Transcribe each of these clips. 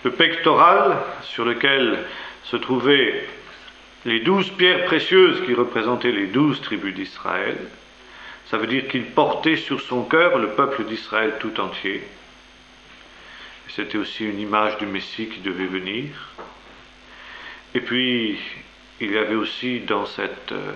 le pectoral sur lequel se trouvaient les 12 pierres précieuses qui représentaient les 12 tribus d'Israël. Ça veut dire qu'il portait sur son cœur le peuple d'Israël tout entier. C'était aussi une image du Messie qui devait venir. Et puis, il y avait aussi dans ce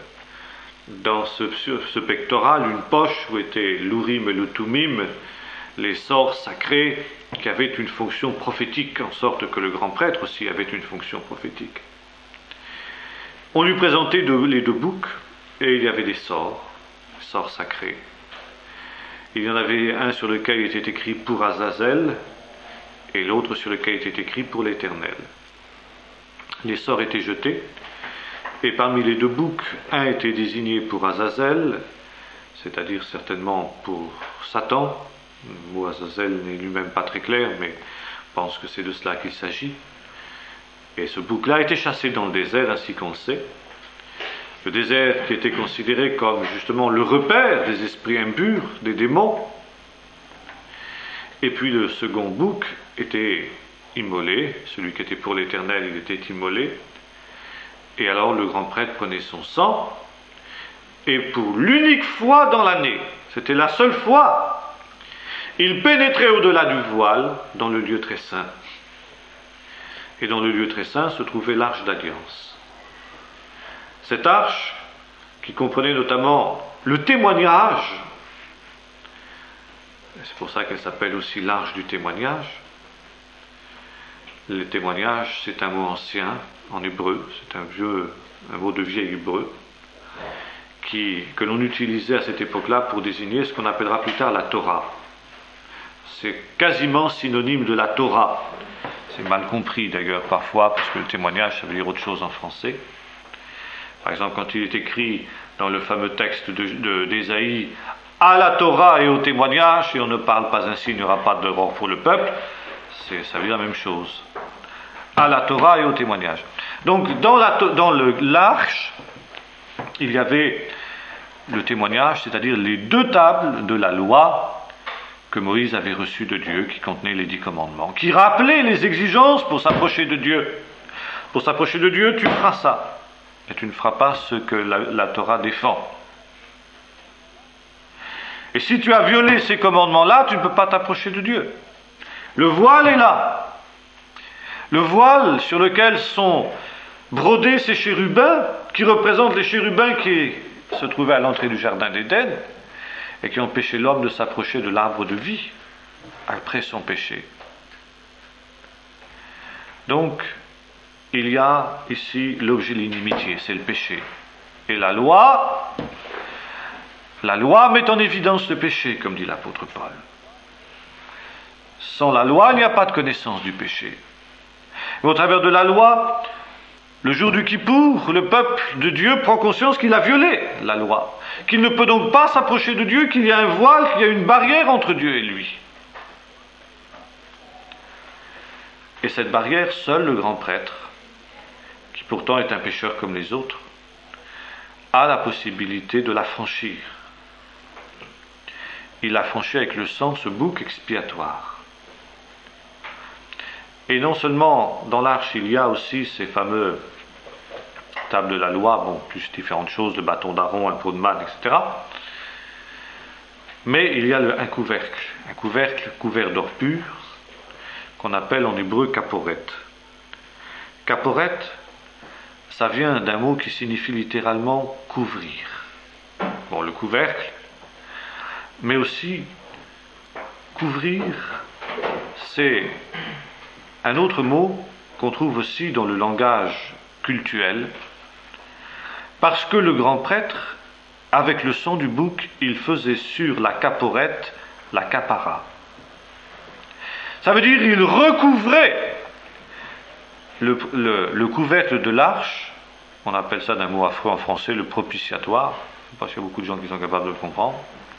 pectoral une poche où étaient l'Urim et le Tumim, les sorts sacrés qui avaient une fonction prophétique, en sorte que le grand prêtre aussi avait une fonction prophétique. On lui présentait les 2 boucs et il y avait des sorts sacrés. Il y en avait un sur lequel il était écrit pour Azazel et l'autre sur lequel il était écrit pour l'Éternel. Les sorts étaient jetés et parmi les 2 boucs, un était désigné pour Azazel, c'est-à-dire certainement pour Satan. Le mot Azazel n'est lui-même pas très clair, mais je pense que c'est de cela qu'il s'agit. Et ce bouc-là a été chassé dans le désert, ainsi qu'on le sait. Le désert qui était considéré comme justement le repère des esprits impurs, des démons. Et puis le second bouc était immolé, celui qui était pour l'Éternel, il était immolé. Et alors le grand prêtre prenait son sang, et pour l'unique fois dans l'année, c'était la seule fois, il pénétrait au-delà du voile dans le lieu très saint. Et dans le lieu très saint se trouvait l'arche d'alliance. Cette arche, qui comprenait notamment le témoignage, c'est pour ça qu'elle s'appelle aussi l'arche du témoignage. Le témoignage, c'est un mot ancien, en hébreu, c'est un mot de vieil hébreu, que l'on utilisait à cette époque-là pour désigner ce qu'on appellera plus tard la Torah. C'est quasiment synonyme de la Torah. C'est mal compris d'ailleurs parfois, parce que le témoignage, ça veut dire autre chose en français. Par exemple, quand il est écrit dans le fameux texte d'Ésaïe, à la Torah et au témoignage, et on ne parle pas ainsi, il n'y aura pas de mort pour le peuple, ça veut dire la même chose. À la Torah et au témoignage. Donc, dans l'arche, il y avait le témoignage, c'est-à-dire les 2 tables de la loi que Moïse avait reçues de Dieu, qui contenaient les 10 commandements, qui rappelaient les exigences pour s'approcher de Dieu. Pour s'approcher de Dieu, tu feras ça. Et tu ne feras pas ce que la Torah défend. Et si tu as violé ces commandements-là, tu ne peux pas t'approcher de Dieu. Le voile est là. Le voile sur lequel sont brodés ces chérubins, qui représentent les chérubins qui se trouvaient à l'entrée du jardin d'Éden, et qui ont empêché l'homme de s'approcher de l'arbre de vie après son péché. Donc, il y a ici l'objet de l'inimitié, c'est le péché. Et la loi met en évidence le péché, comme dit l'apôtre Paul. Sans la loi, il n'y a pas de connaissance du péché. Et au travers de la loi, le jour du Kippour, le peuple de Dieu prend conscience qu'il a violé la loi, qu'il ne peut donc pas s'approcher de Dieu, qu'il y a un voile, qu'il y a une barrière entre Dieu et lui. Et cette barrière, seul le grand prêtre, qui pourtant est un pécheur comme les autres, a la possibilité de la franchir. Il l'a franchi avec le sang de ce bouc expiatoire. Et non seulement dans l'arche, il y a aussi ces fameux tables de la loi, plus différentes choses, le bâton d'Aaron, un pot de manne, etc. Mais il y a un couvercle couvert d'or pur, qu'on appelle en hébreu kaporet. Kaporet, ça vient d'un mot qui signifie littéralement couvrir. Le couvercle, mais aussi couvrir, c'est un autre mot qu'on trouve aussi dans le langage cultuel, parce que le grand prêtre, avec le sang du bouc, il faisait sur la caporette la capara. Ça veut dire il recouvrait le couvercle de l'arche, on appelle ça d'un mot affreux en français, le propitiatoire, je ne sais pas s'il y a beaucoup de gens qui sont capables de le comprendre.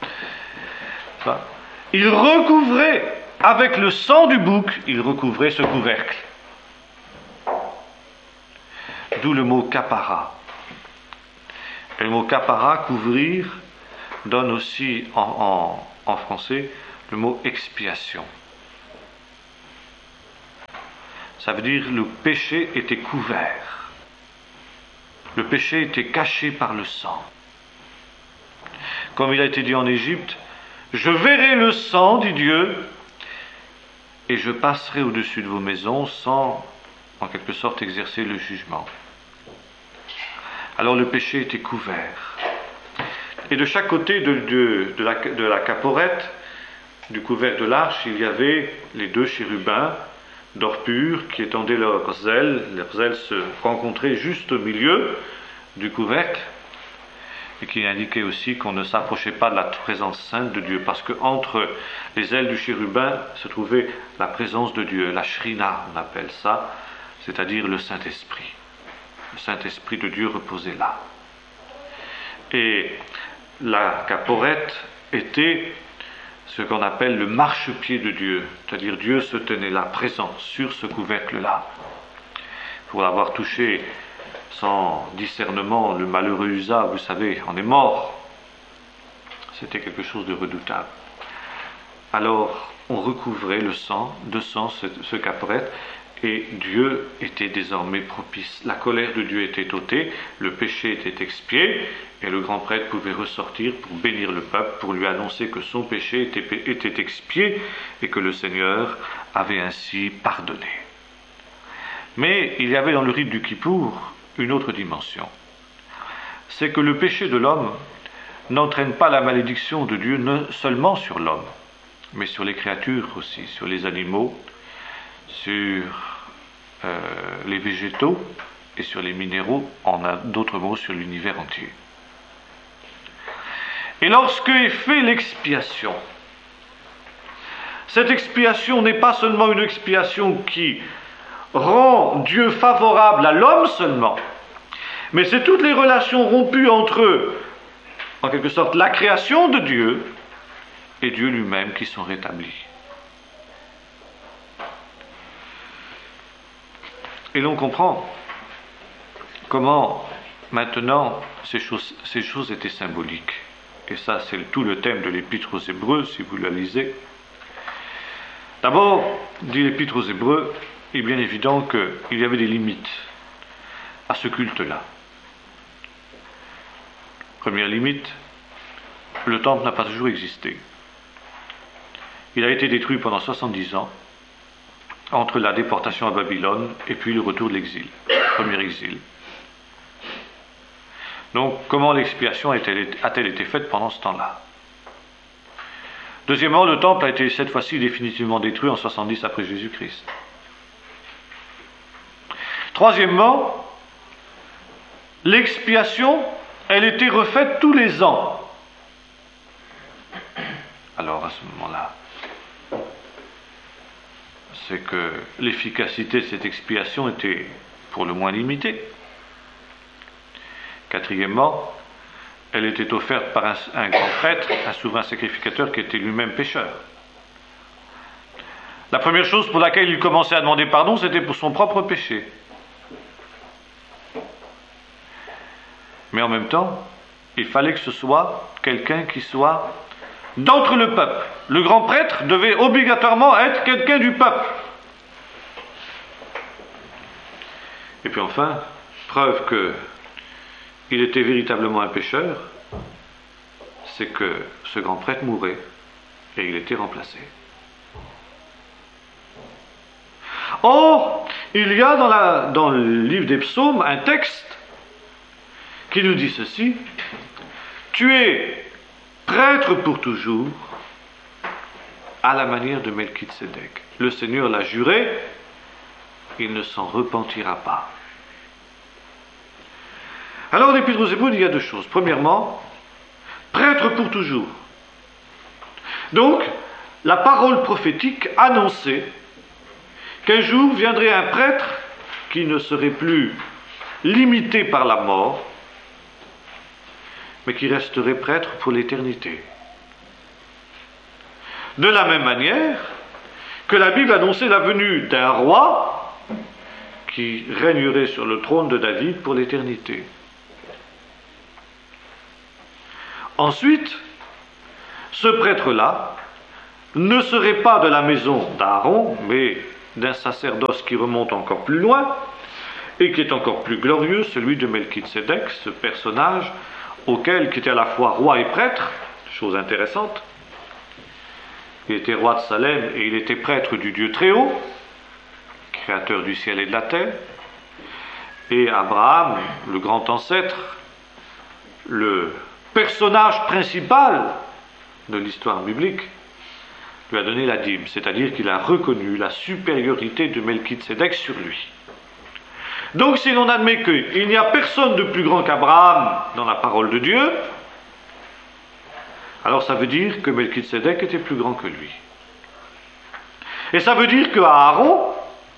Il recouvrait, avec le sang du bouc, il recouvrait ce couvercle. D'où le mot capara. Et le mot capara, couvrir, donne aussi en français le mot expiation. Ça veut dire le péché était couvert. Le péché était caché par le sang. Comme il a été dit en Égypte, « Je verrai le sang, dit Dieu, et je passerai au-dessus de vos maisons sans, en quelque sorte, exercer le jugement. » Alors le péché était couvert. Et de chaque côté de la caporette, du couvercle de l'arche, il y avait les deux chérubins d'or pur qui étendaient leurs ailes. Leurs ailes se rencontraient juste au milieu du couvercle et qui indiquait aussi qu'on ne s'approchait pas de la présence sainte de Dieu, parce qu'entre les ailes du chérubin se trouvait la présence de Dieu, la shrina on appelle ça, c'est-à-dire le Saint-Esprit. Le Saint-Esprit de Dieu reposait là. Et la caporette était ce qu'on appelle le marchepied de Dieu, c'est-à-dire Dieu se tenait là, présent, sur ce couvercle-là. Pour l'avoir touché sans discernement, le malheureux Usa, vous savez, en est mort. C'était quelque chose de redoutable. Alors, on recouvrait de sang ce caporette, et Dieu était désormais propice. La colère de Dieu était ôtée, le péché était expié, et le grand prêtre pouvait ressortir pour bénir le peuple, pour lui annoncer que son péché était expié et que le Seigneur avait ainsi pardonné. Mais il y avait dans le rite du Kippour une autre dimension. C'est que le péché de l'homme n'entraîne pas la malédiction de Dieu seulement sur l'homme, mais sur les créatures aussi, sur les animaux, sur les végétaux et sur les minéraux, en d'autres mots sur l'univers entier. Et lorsque est fait l'expiation, cette expiation n'est pas seulement une expiation qui rend Dieu favorable à l'homme seulement, mais c'est toutes les relations rompues entre eux, en quelque sorte la création de Dieu et Dieu lui-même qui sont rétablies. Et l'on comprend comment maintenant ces choses étaient symboliques. Et ça, c'est tout le thème de l'Épître aux Hébreux, si vous la lisez. D'abord, dit l'Épître aux Hébreux, il est bien évident qu'il y avait des limites à ce culte-là. Première limite, le temple n'a pas toujours existé. Il a été détruit pendant 70 ans, entre la déportation à Babylone et puis le retour de l'exil, le premier exil. Donc, comment l'expiation a-t-elle été faite pendant ce temps-là? Deuxièmement, le temple a été cette fois-ci définitivement détruit en 70 après Jésus-Christ. Troisièmement, l'expiation, elle était refaite tous les ans. Alors, à ce moment-là, c'est que l'efficacité de cette expiation était pour le moins limitée. Quatrièmement, elle était offerte par un grand prêtre, un souverain sacrificateur qui était lui-même pécheur. La première chose pour laquelle il commençait à demander pardon, c'était pour son propre péché. Mais en même temps, il fallait que ce soit quelqu'un qui soit d'entre le peuple. Le grand prêtre devait obligatoirement être quelqu'un du peuple. Et puis enfin, preuve qu'il était véritablement un pécheur, c'est que ce grand prêtre mourait et il était remplacé. Or, il y a dans le livre des psaumes un texte qui nous dit ceci: tu es prêtre pour toujours, à la manière de Melchizedek. Le Seigneur l'a juré, il ne s'en repentira pas. Alors, l'Épître aux Hébreux, il y a deux choses. Premièrement, prêtre pour toujours. Donc, la parole prophétique annonçait qu'un jour viendrait un prêtre qui ne serait plus limité par la mort, mais qui resterait prêtre pour l'éternité. De la même manière que la Bible annonçait la venue d'un roi qui régnerait sur le trône de David pour l'éternité. Ensuite, ce prêtre-là ne serait pas de la maison d'Aaron, mais d'un sacerdoce qui remonte encore plus loin et qui est encore plus glorieux, celui de Melchizedek, ce personnage qui était à la fois roi et prêtre, chose intéressante. Il était roi de Salem et il était prêtre du Dieu très haut, créateur du ciel et de la terre. Et Abraham, le grand ancêtre, le personnage principal de l'histoire biblique, lui a donné la dîme, c'est-à-dire qu'il a reconnu la supériorité de Melchizedek sur lui. Donc si l'on admet qu'il n'y a personne de plus grand qu'Abraham dans la parole de Dieu, alors ça veut dire que Melchizedek était plus grand que lui. Et ça veut dire que Aaron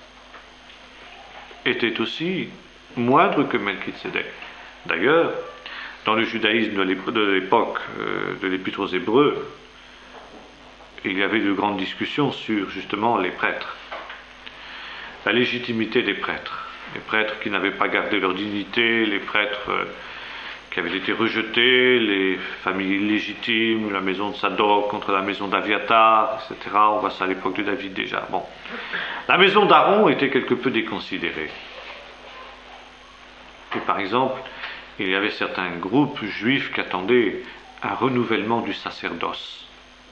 était aussi moindre que Melchizedek. D'ailleurs, dans le judaïsme de l'époque de l'Épître aux Hébreux, il y avait de grandes discussions sur justement les prêtres, la légitimité des prêtres, les prêtres qui n'avaient pas gardé leur dignité, les prêtres qui avaient été rejetés, les familles illégitimes, la maison de Sadok contre la maison d'Aviatar, etc. On voit ça à l'époque de David déjà. Bon. La maison d'Aaron était quelque peu déconsidérée. Et par exemple, il y avait certains groupes juifs qui attendaient un renouvellement du sacerdoce.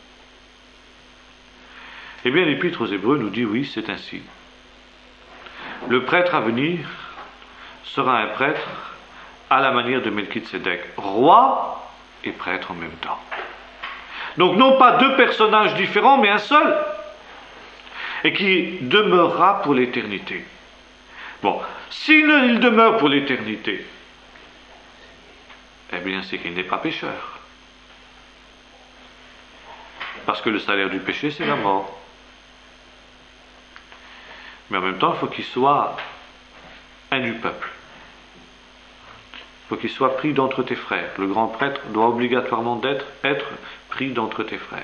Eh bien, l'Épître aux Hébreux nous dit oui, c'est ainsi. Le prêtre à venir sera un prêtre à la manière de Melchizedek, roi et prêtre en même temps. Donc non pas deux personnages différents, mais un seul, et qui demeurera pour l'éternité. Bon, s'il demeure pour l'éternité, eh bien c'est qu'il n'est pas pécheur. Parce que le salaire du péché, c'est la mort. Mais en même temps, il faut qu'il soit un du peuple. Il faut qu'il soit pris d'entre tes frères. Le grand prêtre doit obligatoirement être pris d'entre tes frères.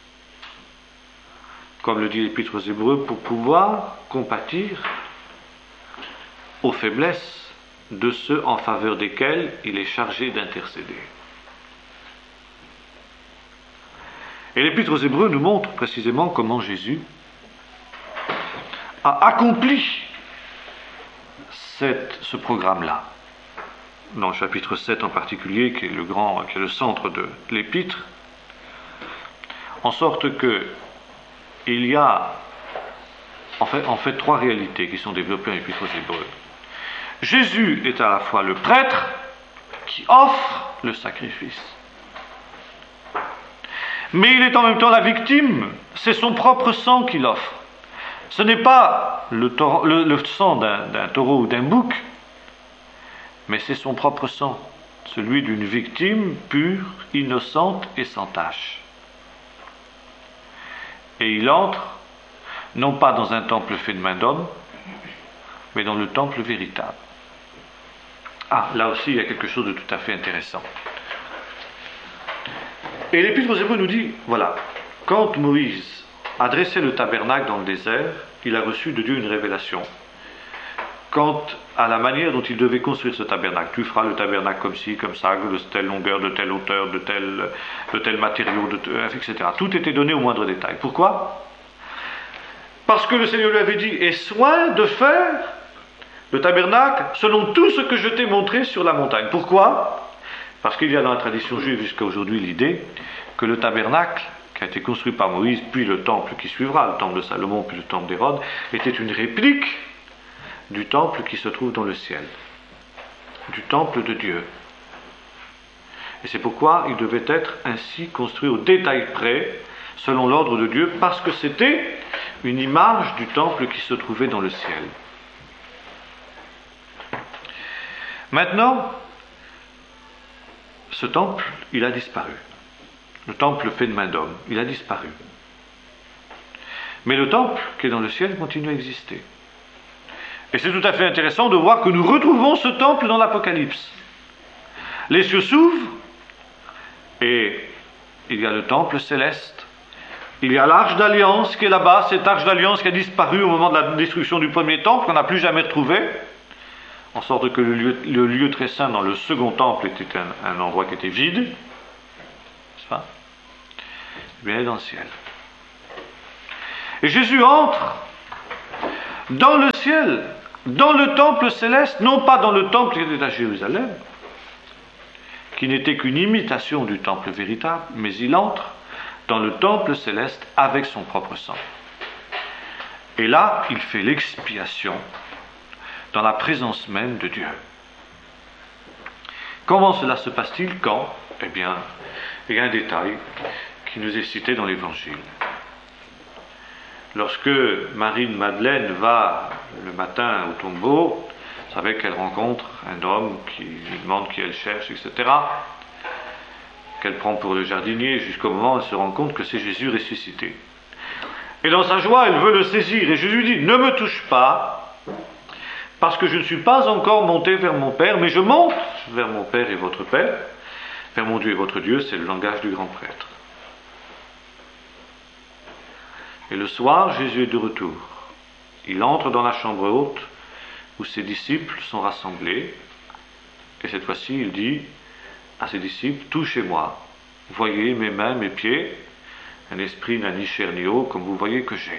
Comme le dit l'Épître aux Hébreux, pour pouvoir compatir aux faiblesses de ceux en faveur desquels il est chargé d'intercéder. Et l'Épître aux Hébreux nous montre précisément comment Jésus a accompli ce programme-là. Dans le chapitre 7 en particulier, qui est le centre de l'Épître, en sorte que il y a en fait trois réalités qui sont développées dans l'Épître aux Hébreux. Jésus est à la fois le prêtre qui offre le sacrifice, mais il est en même temps la victime, c'est son propre sang qu'il offre. Ce n'est pas le sang d'un taureau ou d'un bouc, mais c'est son propre sang, celui d'une victime pure, innocente et sans tache. Et il entre, non pas dans un temple fait de main d'homme, mais dans le temple véritable. Ah, là aussi, il y a quelque chose de tout à fait intéressant. Et l'Épître aux Hébreux nous dit, voilà, quand Moïse a dressé le tabernacle dans le désert, il a reçu de Dieu une révélation. Quant à la manière dont il devait construire ce tabernacle, tu feras le tabernacle comme ci, comme ça, de telle longueur, de telle hauteur, de tel matériau, etc. Tout était donné au moindre détail. Pourquoi ? Parce que le Seigneur lui avait dit, aie soin de faire le tabernacle selon tout ce que je t'ai montré sur la montagne. Pourquoi ? Parce qu'il y a dans la tradition juive jusqu'à aujourd'hui l'idée que le tabernacle qui a été construit par Moïse, puis le temple qui suivra, le temple de Salomon, puis le temple d'Hérode, était une réplique du temple qui se trouve dans le ciel, du temple de Dieu. Et c'est pourquoi il devait être ainsi construit au détail près, selon l'ordre de Dieu, parce que c'était une image du temple qui se trouvait dans le ciel. Maintenant, ce temple, il a disparu. Le temple fait de main d'homme, il a disparu. Mais le temple qui est dans le ciel continue à exister. Et c'est tout à fait intéressant de voir que nous retrouvons ce temple dans l'Apocalypse. Les cieux s'ouvrent et il y a le temple céleste. Il y a l'arche d'alliance qui est là-bas, cette arche d'alliance qui a disparu au moment de la destruction du premier temple, qu'on n'a plus jamais retrouvé, en sorte que le lieu très saint dans le second temple était un endroit qui était vide, n'est-ce pas ? Eh bien, il est dans le ciel. Et Jésus entre dans le ciel, dans le temple céleste, non pas dans le temple qui était à Jérusalem, qui n'était qu'une imitation du temple véritable, mais il entre dans le temple céleste avec son propre sang. Et là, il fait l'expiation dans la présence même de Dieu. Comment cela se passe-t-il? Quand? Eh bien, il y a un détail qui nous est cité dans l'Évangile. Lorsque Marie-Madeleine va le matin au tombeau, vous savez qu'elle rencontre un homme qui lui demande qui elle cherche, etc., qu'elle prend pour le jardinier, jusqu'au moment où elle se rend compte que c'est Jésus ressuscité. Et dans sa joie, elle veut le saisir, et Jésus dit, ne me touche pas, parce que je ne suis pas encore monté vers mon Père, mais je monte vers mon Père et votre Père, vers mon Dieu et votre Dieu, c'est le langage du grand prêtre. Et le soir, Jésus est de retour. Il entre dans la chambre haute où ses disciples sont rassemblés. Et cette fois-ci, il dit à ses disciples, touchez-moi, voyez mes mains, mes pieds, un esprit n'a ni chair ni eau, comme vous voyez que j'ai.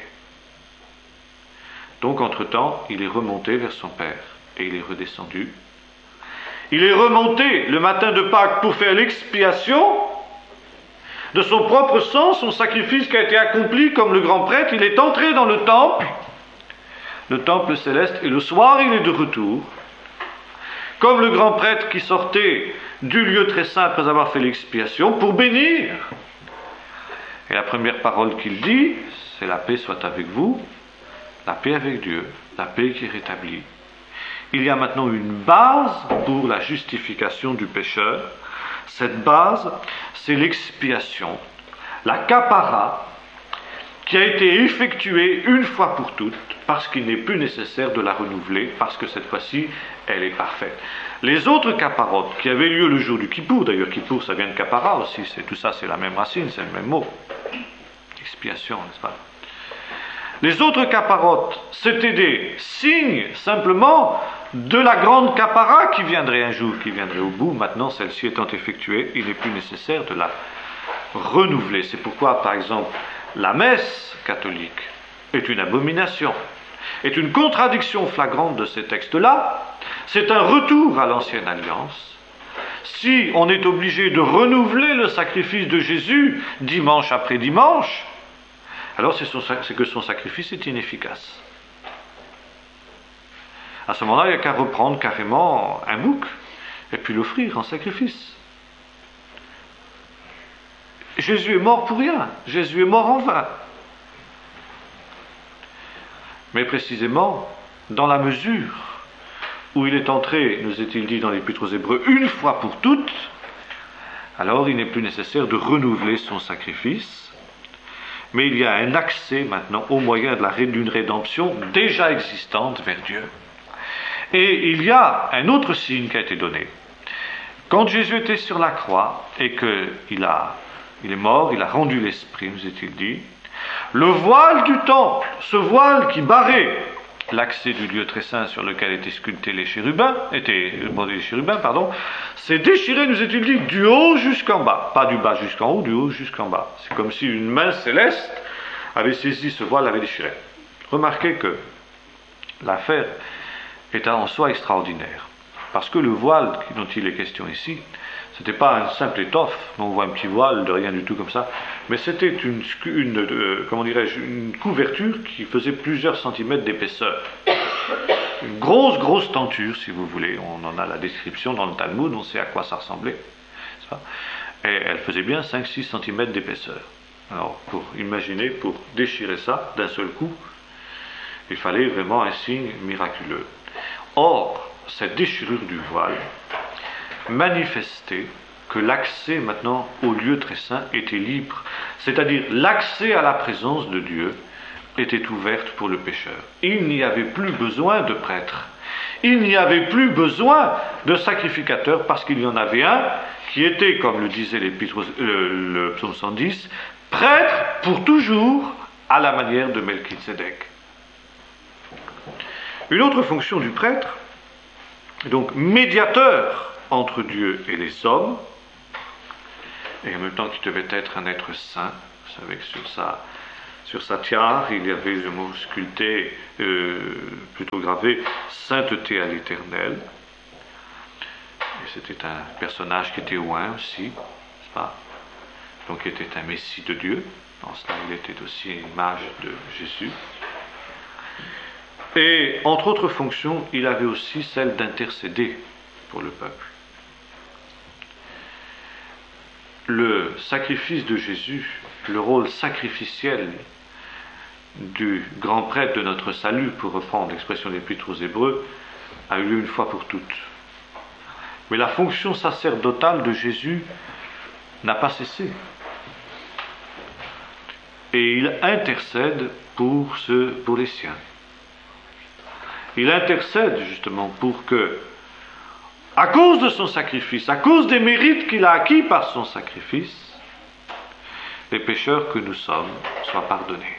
Donc, entre-temps, il est remonté vers son Père et il est redescendu. Il est remonté le matin de Pâques pour faire l'expiation de son propre sang, son sacrifice qui a été accompli comme le grand prêtre. Il est entré dans le temple céleste, et le soir il est de retour, comme le grand prêtre qui sortait du lieu très saint après avoir fait l'expiation, pour bénir. Et la première parole qu'il dit, c'est la paix soit avec vous, la paix avec Dieu, la paix qui est rétablie. Il y a maintenant une base pour la justification du pécheur. Cette base, c'est l'expiation, la capara, qui a été effectuée une fois pour toutes, parce qu'il n'est plus nécessaire de la renouveler, parce que cette fois-ci, elle est parfaite. Les autres caparotes qui avaient lieu le jour du Kippour, d'ailleurs Kippour ça vient de capara aussi, tout ça c'est la même racine, c'est le même mot, expiation, n'est-ce pas? Les autres caparotes, c'était des signes simplement de la grande capara qui viendrait un jour, qui viendrait au bout. Maintenant, celle-ci étant effectuée, il n'est plus nécessaire de la renouveler. C'est pourquoi, par exemple, la messe catholique est une abomination, est une contradiction flagrante de ces textes-là. C'est un retour à l'ancienne alliance. Si on est obligé de renouveler le sacrifice de Jésus dimanche après dimanche, alors c'est que son sacrifice est inefficace. À ce moment-là, il n'y a qu'à reprendre carrément un bouc et puis l'offrir en sacrifice. Jésus est mort pour rien, Jésus est mort en vain. Mais précisément, dans la mesure où il est entré, nous est-il dit dans l'Épître aux Hébreux, une fois pour toutes, alors il n'est plus nécessaire de renouveler son sacrifice. Mais il y a un accès maintenant au moyen d'une rédemption déjà existante vers Dieu. Et il y a un autre signe qui a été donné. Quand Jésus était sur la croix et qu'il est mort, il a rendu l'esprit, nous est-il dit, le voile du temple, ce voile qui barrait l'accès du lieu très saint sur lequel étaient sculptés les chérubins, s'est déchiré, nous est-il dit, du haut jusqu'en bas. Pas du bas jusqu'en haut, du haut jusqu'en bas. C'est comme si une main céleste avait saisi ce voile, l'avait déchiré. Remarquez que l'affaire est en soi extraordinaire. Parce que le voile dont il est question ici, ce n'était pas une simple étoffe, on voit un petit voile de rien du tout comme ça, mais c'était une couverture qui faisait plusieurs centimètres d'épaisseur. Une grosse tenture, si vous voulez. On en a la description dans le Talmud, on sait à quoi ça ressemblait. Et elle faisait bien 5-6 centimètres d'épaisseur. Alors, pour déchirer ça d'un seul coup, il fallait vraiment un signe miraculeux. Or, cette déchirure du voile manifestait que l'accès maintenant au lieu très saint était libre, c'est-à-dire l'accès à la présence de Dieu était ouverte pour le pécheur. Il n'y avait plus besoin de prêtre, il n'y avait plus besoin de sacrificateur, parce qu'il y en avait un qui était, comme le disait le psaume 110, prêtre pour toujours à la manière de Melchizedek. Une autre fonction du prêtre, donc médiateur entre Dieu et les hommes, et en même temps qui devait être un être saint. Vous savez que sur Sur sa tiare, il y avait le mot sculpté, plutôt gravé, sainteté à l'Éternel. Et c'était un personnage qui était oint aussi, n'est-ce pas? Donc il était un Messie de Dieu. En cela, il était aussi une image de Jésus. Et entre autres fonctions, il avait aussi celle d'intercéder pour le peuple. Le sacrifice de Jésus, le rôle sacrificiel du grand prêtre de notre salut, pour reprendre l'expression de l'Épître aux Hébreux, a eu lieu une fois pour toutes. Mais la fonction sacerdotale de Jésus n'a pas cessé. Et il intercède pour les siens. Il intercède justement pour que, à cause de son sacrifice, à cause des mérites qu'il a acquis par son sacrifice, les pécheurs que nous sommes soient pardonnés.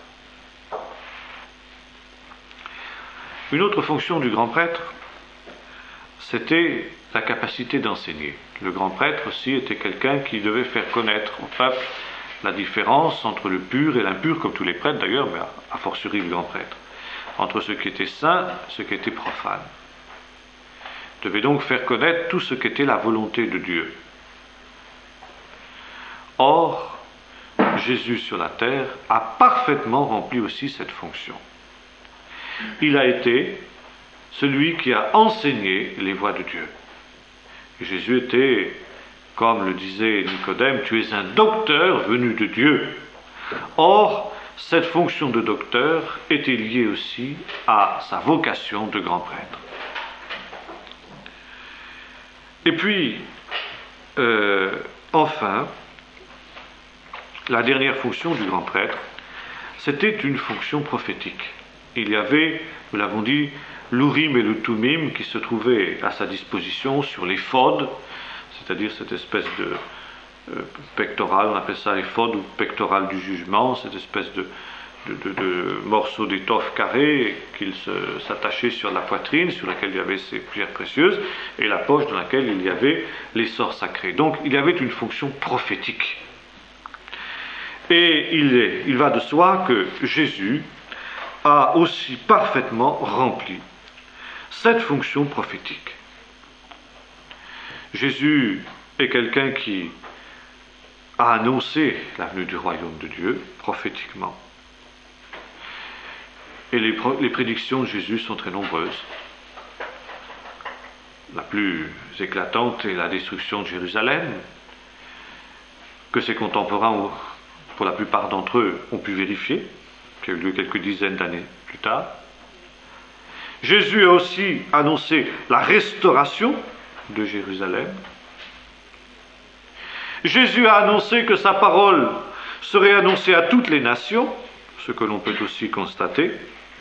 Une autre fonction du grand prêtre, c'était la capacité d'enseigner. Le grand prêtre aussi était quelqu'un qui devait faire connaître au peuple la différence entre le pur et l'impur, comme tous les prêtres d'ailleurs, mais a fortiori le grand prêtre, entre ce qui était saint et ce qui était profane. Il devait donc faire connaître tout ce qu'était la volonté de Dieu. Or, Jésus sur la terre a parfaitement rempli aussi cette fonction. Il a été celui qui a enseigné les voies de Dieu. Et Jésus était, comme le disait Nicodème, tu es un docteur venu de Dieu. Or, cette fonction de docteur était liée aussi à sa vocation de grand prêtre. Et puis, enfin, la dernière fonction du grand prêtre, c'était une fonction prophétique. Il y avait, nous l'avons dit, l'Urim et le Thummim qui se trouvaient à sa disposition sur l'éphod, c'est-à-dire cette espèce de pectoral, on appelle ça l'éphod ou pectoral du jugement, cette espèce de morceau d'étoffe carré qu'il s'attachait sur la poitrine, sur laquelle il y avait ces pierres précieuses, et la poche dans laquelle il y avait les sorts sacrés. Donc il y avait une fonction prophétique. Et il va de soi que Jésus a aussi parfaitement rempli cette fonction prophétique. Jésus est quelqu'un qui a annoncé la venue du royaume de Dieu prophétiquement. Et les prédictions de Jésus sont très nombreuses. La plus éclatante est la destruction de Jérusalem, que ses contemporains, pour la plupart d'entre eux, ont pu vérifier, qui a eu lieu quelques dizaines d'années plus tard. Jésus a aussi annoncé la restauration de Jérusalem. Jésus a annoncé que sa parole serait annoncée à toutes les nations, ce que l'on peut aussi constater.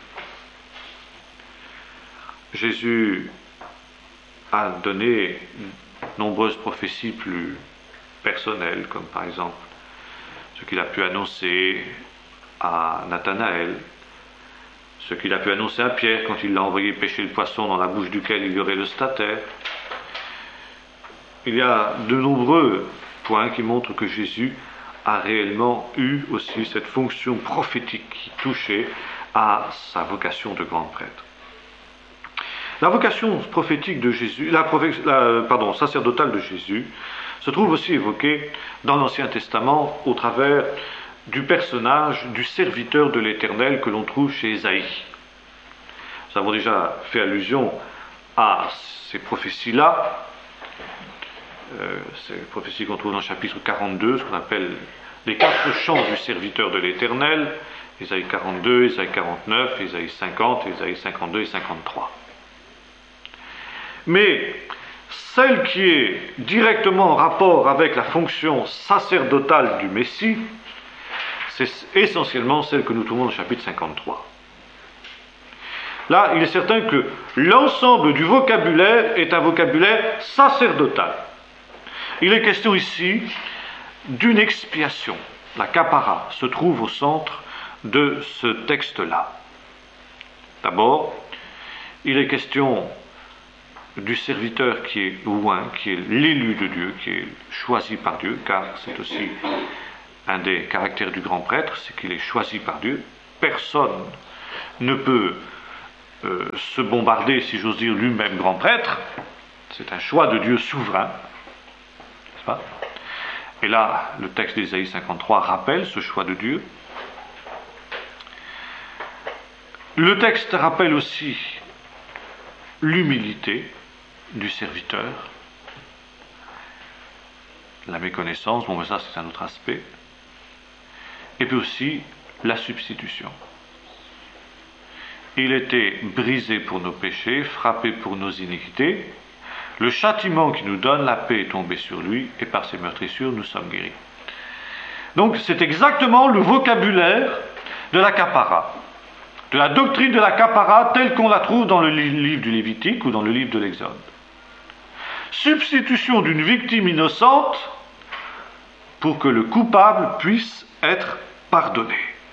Jésus a donné nombreuses prophéties plus personnelles, comme par exemple ce qu'il a pu annoncer à Nathanaël, ce qu'il a pu annoncer à Pierre quand il l'a envoyé pêcher le poisson dans la bouche duquel il y aurait le statère. Il y a de nombreux points qui montrent que Jésus a réellement eu aussi cette fonction prophétique qui touchait à sa vocation de grand prêtre. La vocation prophétique de Jésus, sacerdotale de Jésus, se trouve aussi évoquée dans l'Ancien Testament au travers du personnage du serviteur de l'Éternel que l'on trouve chez Ésaïe. Nous avons déjà fait allusion à ces prophéties-là, ces prophéties qu'on trouve dans le chapitre 42, ce qu'on appelle les 4 chants du serviteur de l'Éternel, Ésaïe 42, Ésaïe 49, Ésaïe 50, Ésaïe 52 et 53. Mais celle qui est directement en rapport avec la fonction sacerdotale du Messie, c'est essentiellement celle que nous trouvons dans le chapitre 53. Là, il est certain que l'ensemble du vocabulaire est un vocabulaire sacerdotal. Il est question ici d'une expiation. La capara se trouve au centre de ce texte-là. D'abord, il est question du serviteur qui est loin, qui est l'élu de Dieu, qui est choisi par Dieu, car c'est aussi un des caractères du grand prêtre, c'est qu'il est choisi par Dieu. Personne ne peut se bombarder, si j'ose dire, lui-même grand prêtre. C'est un choix de Dieu souverain, n'est-ce pas? Et là, le texte d'Ésaïe 53 rappelle ce choix de Dieu. Le texte rappelle aussi l'humilité du serviteur, la méconnaissance, bon, mais ça c'est un autre aspect, et puis aussi la substitution. Il était brisé pour nos péchés, frappé pour nos iniquités. Le châtiment qui nous donne la paix est tombé sur lui, et par ses meurtrissures nous sommes guéris. Donc c'est exactement le vocabulaire de la capara, de la doctrine de la capara telle qu'on la trouve dans le livre du Lévitique ou dans le livre de l'Exode. Substitution d'une victime innocente pour que le coupable puisse être pardonné.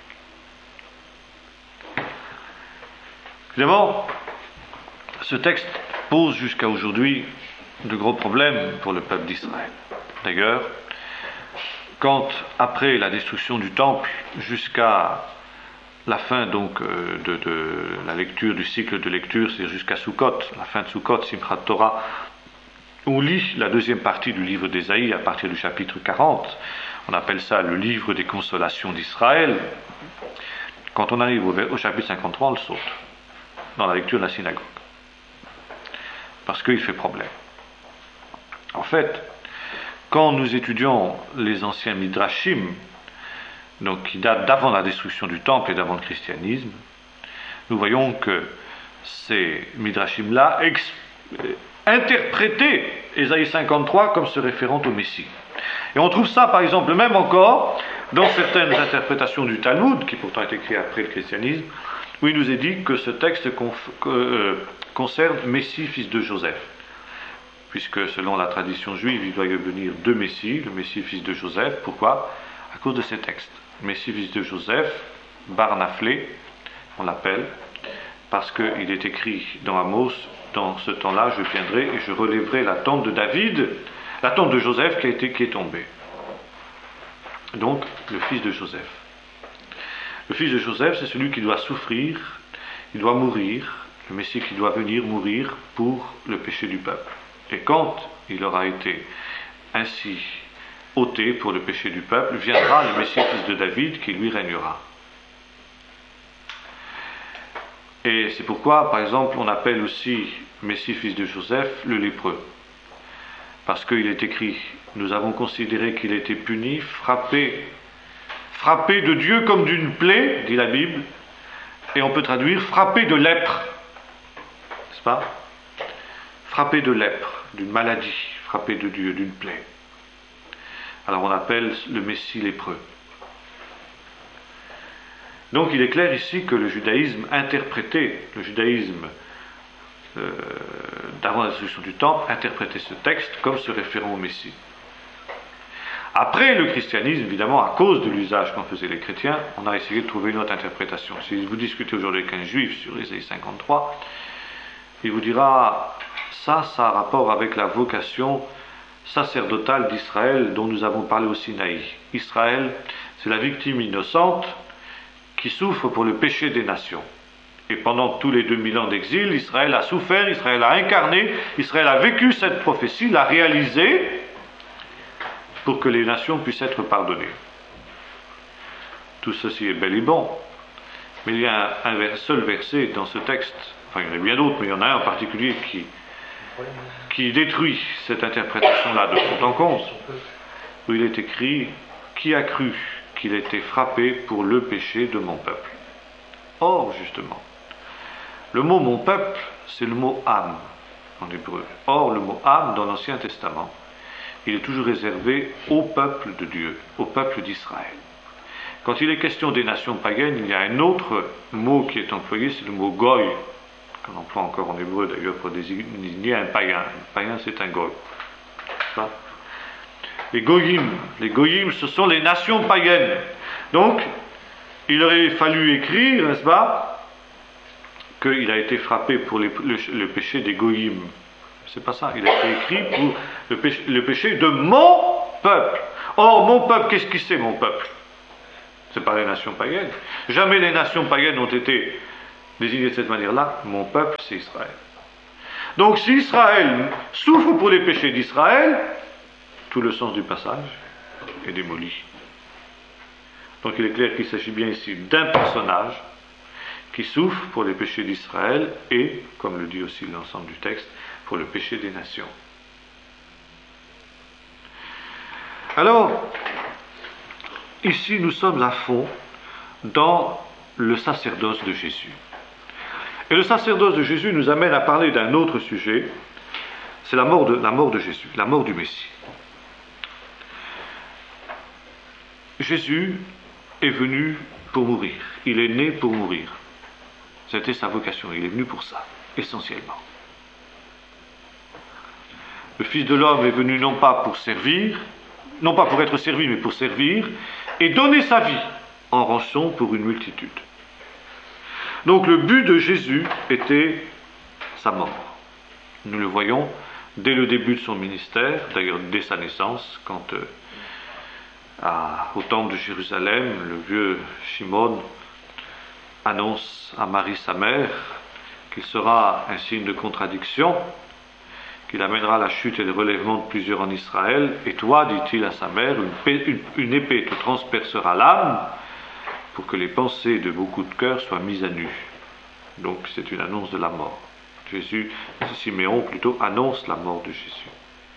Évidemment, ce texte pose jusqu'à aujourd'hui de gros problèmes pour le peuple d'Israël. D'ailleurs, quand, après la destruction du temple, jusqu'à la fin donc de la lecture, du cycle de lecture, c'est jusqu'à Sukkot, la fin de Sukkot, Simchat Torah, on lit la deuxième partie du livre d'Ésaïe à partir du chapitre 40, on appelle ça le livre des consolations d'Israël. Quand on arrive au chapitre 53, on le saute dans la lecture de la synagogue, parce qu'il fait problème. En fait, quand nous étudions les anciens midrashim, donc qui datent d'avant la destruction du temple et d'avant le christianisme, nous voyons que ces midrashim-là interprétaient Ésaïe 53 comme se référant au Messie. Et on trouve ça, par exemple, même encore dans certaines interprétations du Talmud, qui pourtant est écrit après le christianisme, où il nous est dit que ce texte concerne Messie, fils de Joseph. Puisque selon la tradition juive, il doit y venir deux Messies, le Messie, fils de Joseph. Pourquoi? À cause de ces textes. Messie, fils de Joseph, Bar Naphlé, on l'appelle, parce qu'il est écrit dans Amos, dans ce temps-là, je viendrai et je relèverai la tente de David, la tente de Joseph qui est tombée. Donc, le fils de Joseph. Le fils de Joseph, c'est celui qui doit souffrir, il doit mourir, le Messie qui doit venir mourir pour le péché du peuple. Et quand il aura été ainsi ôté pour le péché du peuple, viendra le Messie fils de David qui lui régnera. Et c'est pourquoi, par exemple, on appelle aussi Messie fils de Joseph le lépreux. Parce qu'il est écrit, nous avons considéré qu'il était puni, frappé de Dieu comme d'une plaie, dit la Bible, et on peut traduire frappé de lèpre, n'est-ce pas? Frappé de lèpre, d'une maladie, frappé de Dieu, d'une plaie. Alors on appelle le Messie lépreux. Donc il est clair ici que le judaïsme interprétait, le judaïsme d'avant la destruction du temple, interprétait ce texte comme se référant au Messie. Après le christianisme, évidemment, à cause de l'usage qu'en faisaient les chrétiens, on a essayé de trouver une autre interprétation. Si vous discutez aujourd'hui avec un juif sur Ésaïe 53, il vous dira, ça a rapport avec la vocation sacerdotale d'Israël dont nous avons parlé au Sinaï. Israël, c'est la victime innocente qui souffre pour le péché des nations. Et pendant tous les 2000 ans d'exil, Israël a souffert, Israël a incarné, Israël a vécu cette prophétie, l'a réalisée, pour que les nations puissent être pardonnées. Tout ceci est bel et bon, mais il y a un seul verset dans ce texte, enfin il y en a bien d'autres, mais il y en a un en particulier qui détruit cette interprétation-là de fond en comble, où il est écrit « Qui a cru qu'il était frappé pour le péché de mon peuple ?» Or, justement, le mot « mon peuple », c'est le mot « âme » en hébreu. Or, le mot « âme » dans l'Ancien Testament, il est toujours réservé au peuple de Dieu, au peuple d'Israël. Quand il est question des nations païennes, il y a un autre mot qui est employé, c'est le mot « goy », qu'on emploie encore en hébreu d'ailleurs pour désigner un païen. Un païen, c'est un goy. Les goyim, ce sont les nations païennes. Donc, il aurait fallu écrire, n'est-ce pas, qu'il a été frappé pour le péché des goyim. C'est pas ça, il a été écrit pour le péché de mon peuple. Or, mon peuple, qu'est-ce qui c'est mon peuple? Ce n'est pas les nations païennes. Jamais les nations païennes n'ont été désignées de cette manière-là. Mon peuple, c'est Israël. Donc, si Israël souffre pour les péchés d'Israël, tout le sens du passage est démoli. Donc, il est clair qu'il s'agit bien ici d'un personnage qui souffre pour les péchés d'Israël et, comme le dit aussi l'ensemble du texte, pour le péché des nations. Alors, ici nous sommes à fond dans le sacerdoce de Jésus. Et le sacerdoce de Jésus nous amène à parler d'un autre sujet, c'est la mort de Jésus, la mort du Messie. Jésus est venu pour mourir, il est né pour mourir. C'était sa vocation, il est venu pour ça, essentiellement. Le Fils de l'homme est venu non pas pour servir, non pas pour être servi, mais pour servir, et donner sa vie en rançon pour une multitude. Donc le but de Jésus était sa mort. Nous le voyons dès le début de son ministère, d'ailleurs dès sa naissance, quand au temple de Jérusalem, le vieux Shimon annonce à Marie sa mère qu'il sera un signe de contradiction, qu'il amènera la chute et le relèvement de plusieurs en Israël. Et toi, dit-il à sa mère, une épée te transpercera l'âme pour que les pensées de beaucoup de cœurs soient mises à nu. Donc c'est une annonce de la mort. Siméon plutôt annonce la mort de Jésus.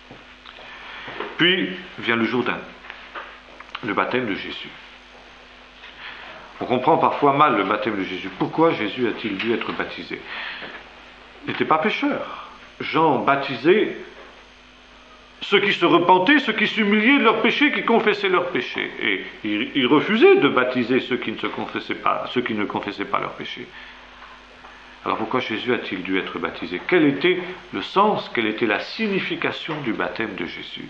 Puis vient le Jourdain, le baptême de Jésus. On comprend parfois mal le baptême de Jésus. Pourquoi Jésus a-t-il dû être baptisé? Il n'était pas pécheur. Jean baptisait ceux qui se repentaient, ceux qui s'humiliaient de leurs péchés, qui confessaient leurs péchés. Et il refusait de baptiser ceux qui ne confessaient pas leurs péchés. Alors pourquoi Jésus a-t-il dû être baptisé? Quel était le sens, quelle était la signification du baptême de Jésus?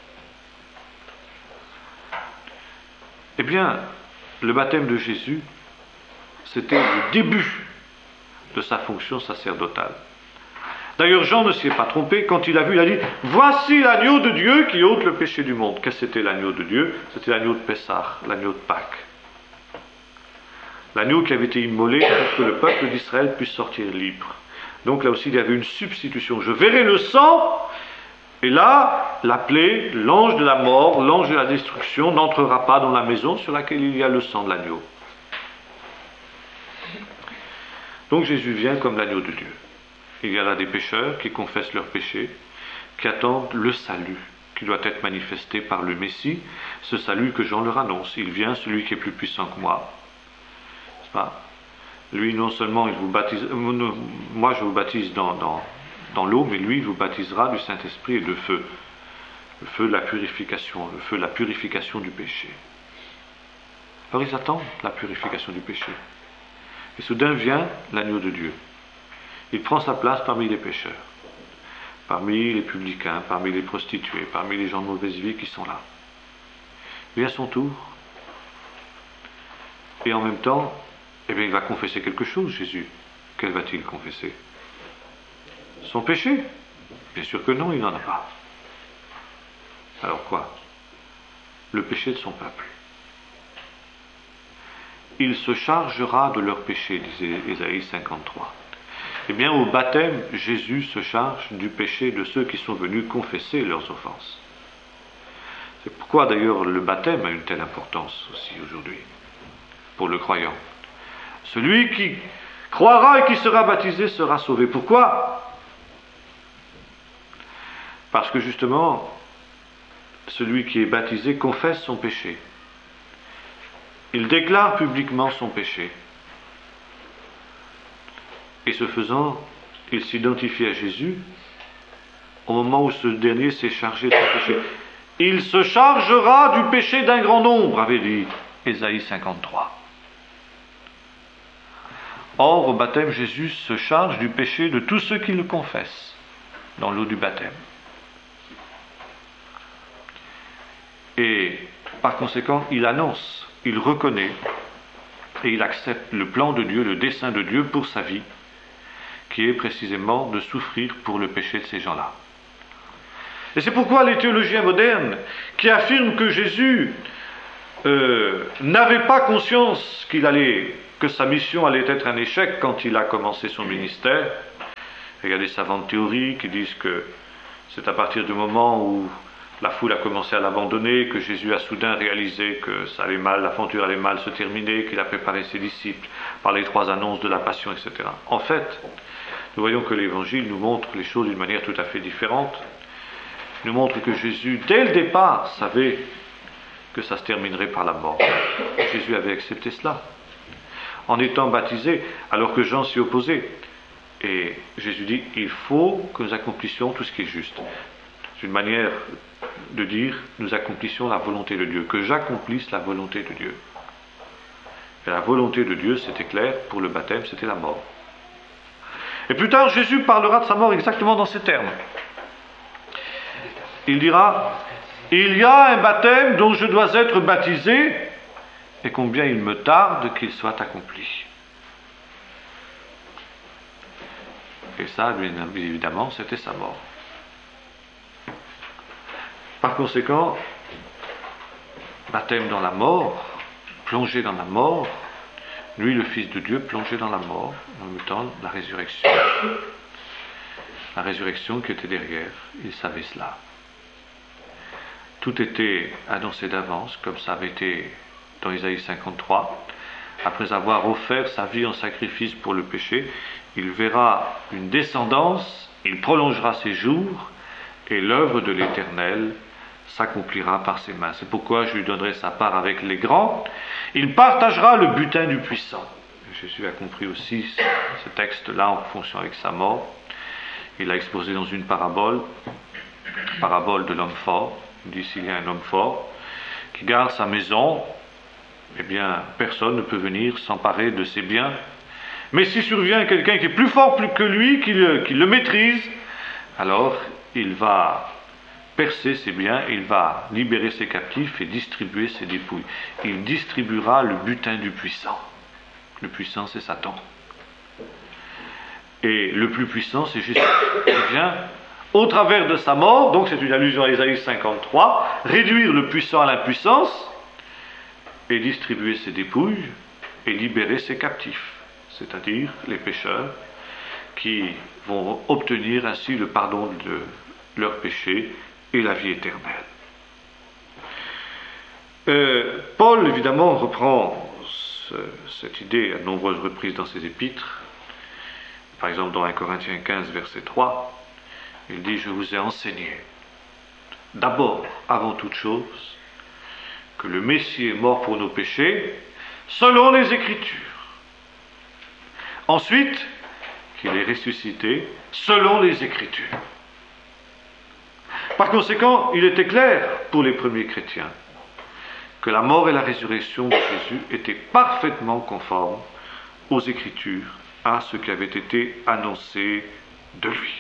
Eh bien, le baptême de Jésus, c'était le début de sa fonction sacerdotale. D'ailleurs, Jean ne s'y est pas trompé. Quand il a vu, il a dit « Voici l'agneau de Dieu qui ôte le péché du monde ». Qu'est-ce que c'était l'agneau de Dieu? C'était l'agneau de Pessah, l'agneau de Pâques. L'agneau qui avait été immolé pour que le peuple d'Israël puisse sortir libre. Donc là aussi, il y avait une substitution. Je verrai le sang, et là, l'appelé, l'ange de la mort, l'ange de la destruction, n'entrera pas dans la maison sur laquelle il y a le sang de l'agneau. Donc Jésus vient comme l'agneau de Dieu. Il y a là des pécheurs qui confessent leurs péchés, qui attendent le salut qui doit être manifesté par le Messie, ce salut que Jean leur annonce. Il vient, celui qui est plus puissant que moi. N'est-ce pas? Lui, non seulement il vous baptise, moi je vous baptise dans l'eau, mais lui, il vous baptisera du Saint-Esprit et de feu. Le feu de la purification, le feu de la purification du péché. Alors ils attendent la purification du péché. Et soudain vient l'agneau de Dieu. Il prend sa place parmi les pécheurs, parmi les publicains, parmi les prostituées, parmi les gens de mauvaise vie qui sont là. Il vient à son tour, et en même temps, il va confesser quelque chose, Jésus. Quel va-t-il confesser? Son péché? Bien sûr que non, il n'en a pas. Alors quoi? Le péché de son peuple. Il se chargera de leurs péchés, disait Ésaïe 53. Eh bien, au baptême, Jésus se charge du péché de ceux qui sont venus confesser leurs offenses. C'est pourquoi d'ailleurs le baptême a une telle importance aussi aujourd'hui, pour le croyant. Celui qui croira et qui sera baptisé sera sauvé. Pourquoi? Parce que justement, celui qui est baptisé confesse son péché. Il déclare publiquement son péché. Et ce faisant, il s'identifie à Jésus au moment où ce dernier s'est chargé de son péché. Il se chargera du péché d'un grand nombre, avait dit Ésaïe 53. Or, au baptême, Jésus se charge du péché de tous ceux qui le confessent dans l'eau du baptême. Et par conséquent, il annonce, il reconnaît et il accepte le plan de Dieu, le dessein de Dieu pour sa vie, qui est précisément de souffrir pour le péché de ces gens-là. Et c'est pourquoi les théologiens modernes, qui affirment que Jésus n'avait pas conscience que sa mission allait être un échec quand il a commencé son ministère, il y a des savantes théories qui disent que c'est à partir du moment où la foule a commencé à l'abandonner, que Jésus a soudain réalisé que ça allait mal, l'aventure allait mal se terminer, qu'il a préparé ses disciples par les 3 annonces de la passion, etc. En fait, nous voyons que l'Évangile nous montre les choses d'une manière tout à fait différente. Il nous montre que Jésus, dès le départ, savait que ça se terminerait par la mort. Jésus avait accepté cela, en étant baptisé, alors que Jean s'y opposait. Et Jésus dit, il faut que nous accomplissions tout ce qui est juste. C'est une manière de dire, nous accomplissions la volonté de Dieu, que j'accomplisse la volonté de Dieu. Et la volonté de Dieu, c'était clair, pour le baptême, c'était la mort. Et plus tard, Jésus parlera de sa mort exactement dans ces termes. Il dira, il y a un baptême dont je dois être baptisé, et combien il me tarde qu'il soit accompli. Et ça, bien évidemment, c'était sa mort. Par conséquent, baptême dans la mort, plongé dans la mort, lui, le Fils de Dieu, plongé dans la mort, en même temps la résurrection. La résurrection qui était derrière, il savait cela. Tout était annoncé d'avance, comme ça avait été dans Isaïe 53. Après avoir offert sa vie en sacrifice pour le péché, il verra une descendance, il prolongera ses jours, et l'œuvre de l'Éternel s'accomplira par ses mains. C'est pourquoi je lui donnerai sa part avec les grands. Il partagera le butin du puissant. Jésus a compris aussi ce texte-là en fonction avec sa mort. Il l'a exposé dans une parabole de l'homme fort. Il dit, s'il y a un homme fort qui garde sa maison, eh bien, personne ne peut venir s'emparer de ses biens. Mais si survient quelqu'un qui est plus fort que lui, qui le maîtrise, alors il va percer ses biens, il va libérer ses captifs et distribuer ses dépouilles. Il distribuera le butin du puissant. Le puissant, c'est Satan. Et le plus puissant, c'est Jésus, qui vient, au travers de sa mort, donc c'est une allusion à Isaïe 53, réduire le puissant à l'impuissance et distribuer ses dépouilles et libérer ses captifs, c'est-à-dire les pécheurs qui vont obtenir ainsi le pardon de leurs péchés et la vie éternelle. Paul, évidemment, reprend cette idée à de nombreuses reprises dans ses épîtres. Par exemple, dans 1 Corinthiens 15, verset 3, il dit « Je vous ai enseigné, d'abord, avant toute chose, que le Messie est mort pour nos péchés, selon les Écritures. Ensuite, qu'il est ressuscité, selon les Écritures. » Par conséquent, il était clair pour les premiers chrétiens que la mort et la résurrection de Jésus étaient parfaitement conformes aux Écritures, à ce qui avait été annoncé de lui.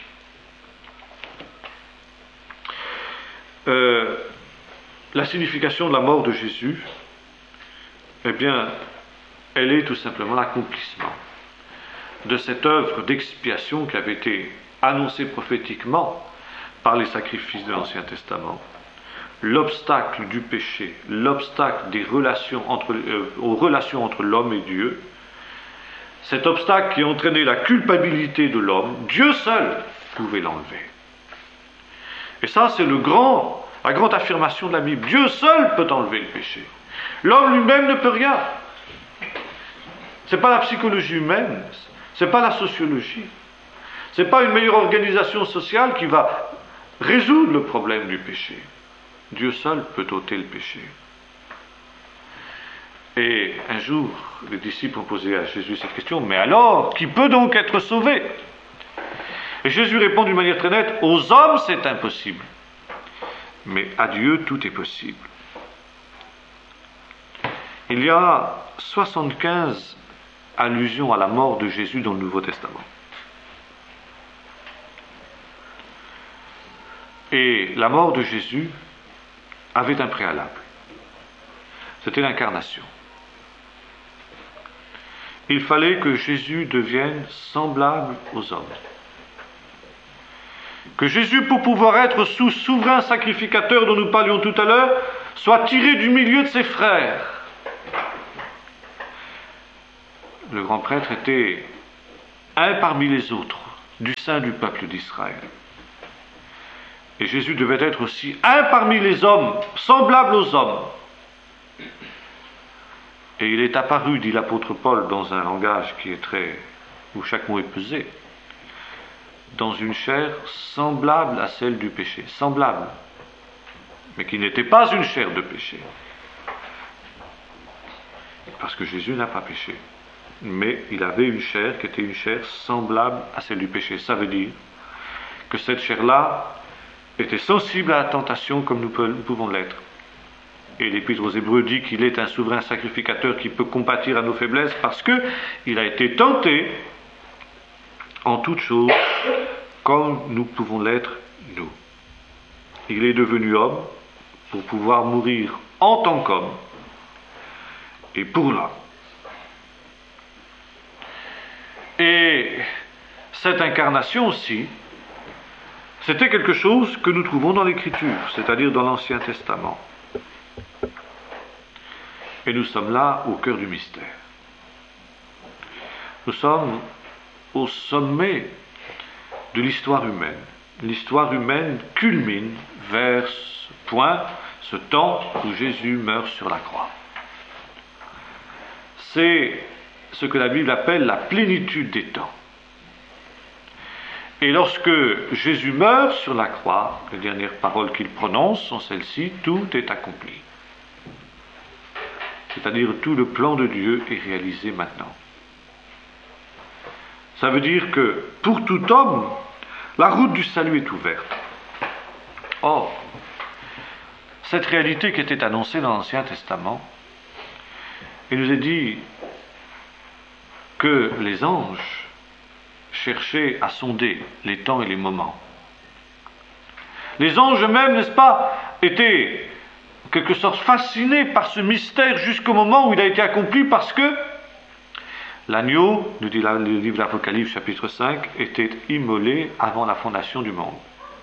La signification de la mort de Jésus, eh bien, elle est tout simplement l'accomplissement de cette œuvre d'expiation qui avait été annoncée prophétiquement par les sacrifices de l'Ancien Testament. L'obstacle du péché, l'obstacle des relations aux relations entre l'homme et Dieu, cet obstacle qui entraînait la culpabilité de l'homme, Dieu seul pouvait l'enlever. Et ça, c'est la grande affirmation de la Bible. Dieu seul peut enlever le péché. L'homme lui-même ne peut rien. Ce n'est pas la psychologie humaine, ce n'est pas la sociologie, ce n'est pas une meilleure organisation sociale qui va résoudre le problème du péché. Dieu seul peut ôter le péché. Et un jour, les disciples ont posé à Jésus cette question, mais alors, qui peut donc être sauvé? Et Jésus répond d'une manière très nette, aux hommes c'est impossible, mais à Dieu tout est possible. Il y a 75 allusions à la mort de Jésus dans le Nouveau Testament. Et la mort de Jésus avait un préalable. C'était l'incarnation. Il fallait que Jésus devienne semblable aux hommes. que Jésus, pour pouvoir être souverain sacrificateur dont nous parlions tout à l'heure, soit tiré du milieu de ses frères. Le grand prêtre était un parmi les autres, du sein du peuple d'Israël. Et Jésus devait être aussi un parmi les hommes, semblable aux hommes. Et il est apparu, dit l'apôtre Paul, dans un langage qui est où chaque mot est pesé, dans une chair semblable à celle du péché, semblable, mais qui n'était pas une chair de péché. Parce que Jésus n'a pas péché. Mais il avait une chair qui était une chair semblable à celle du péché. Ça veut dire que cette chair-là était sensible à la tentation comme nous pouvons l'être. Et l'Épître aux Hébreux dit qu'il est un souverain sacrificateur qui peut compatir à nos faiblesses parce qu'il a été tenté en toutes choses comme nous pouvons l'être nous. Il est devenu homme pour pouvoir mourir en tant qu'homme et pour l'homme. Et cette incarnation aussi, c'était quelque chose que nous trouvons dans l'Écriture, c'est-à-dire dans l'Ancien Testament. Et nous sommes là au cœur du mystère. Nous sommes au sommet de l'histoire humaine. L'histoire humaine culmine vers ce point, ce temps où Jésus meurt sur la croix. C'est ce que la Bible appelle la plénitude des temps. Et lorsque Jésus meurt sur la croix, les dernières paroles qu'il prononce sont celles-ci: tout est accompli. C'est-à-dire tout le plan de Dieu est réalisé maintenant. Ça veut dire que pour tout homme, la route du salut est ouverte. Or, cette réalité qui était annoncée dans l'Ancien Testament, il nous est dit que les anges cherchaient à sonder les temps et les moments. Les anges eux-mêmes, n'est-ce pas, étaient en quelque sorte fascinés par ce mystère jusqu'au moment où il a été accompli, parce que l'agneau, nous dit le livre d'Apocalypse chapitre 5, était immolé avant la fondation du monde.